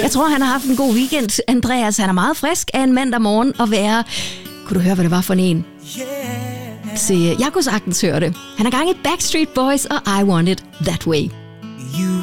Jeg tror, han har haft en god weekend. Andreas, han er meget frisk af en mandag morgen at være... Kunne du høre, hvad det var for en? Se, jeg kunne sagtens høre det. Han er gang i Backstreet Boys og I Want It That Way.